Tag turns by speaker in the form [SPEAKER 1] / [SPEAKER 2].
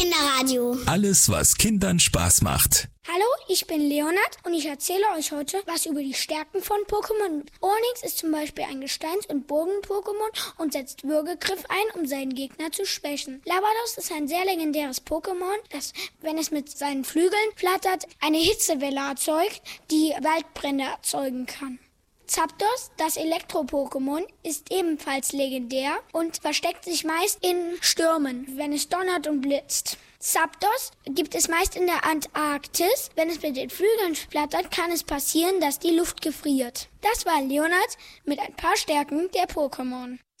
[SPEAKER 1] Kinderradio.
[SPEAKER 2] Alles, was Kindern Spaß macht.
[SPEAKER 3] Hallo, ich bin Leonard und ich erzähle euch heute was über die Stärken von Pokémon. Onix ist zum Beispiel ein Gesteins- und Bogen-Pokémon und setzt Würgegriff ein, um seinen Gegner zu schwächen. Lavados ist ein sehr legendäres Pokémon, das, wenn es mit seinen Flügeln flattert, eine Hitzewelle erzeugt, die Waldbrände erzeugen kann. Zapdos, das Elektro-Pokémon, ist ebenfalls legendär und versteckt sich meist in Stürmen, wenn es donnert und blitzt. Zapdos gibt es meist in der Antarktis. Wenn es mit den Flügeln flattert, kann es passieren, dass die Luft gefriert. Das war Leonard mit ein paar Stärken der Pokémon.